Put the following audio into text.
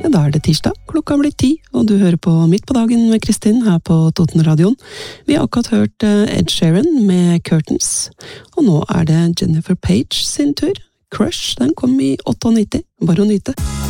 Ja, da det tirsdag, klokka blir 10, og du hører på Midt på dagen med Kristin her på Totenradioen. Vi har akkurat hørt Ed Sheeran med Curtains, og nå det Jennifer Page sin tur. Crush, den kom i 98, bare å nyte.